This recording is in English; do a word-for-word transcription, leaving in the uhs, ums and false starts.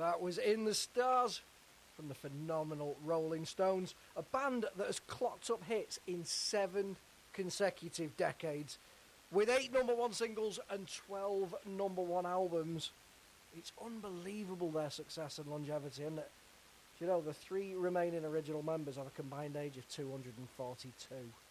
That was In the Stars from the phenomenal Rolling Stones, a band that has clocked up hits in seven consecutive decades, with eight number one singles and twelve number one albums. It's unbelievable, their success and longevity, isn't it? You know, the three remaining original members have a combined age of two hundred forty-two.